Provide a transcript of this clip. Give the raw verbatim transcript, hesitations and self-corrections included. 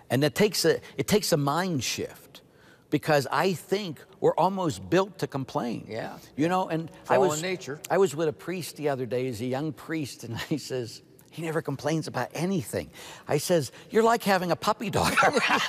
And it takes a, it takes a mind shift, because I think we're almost built to complain. Yeah. You know, and I Fallen was, nature. I was with a priest the other day. He's a young priest, and he says, he never complains about anything. I says, you're like having a puppy dog.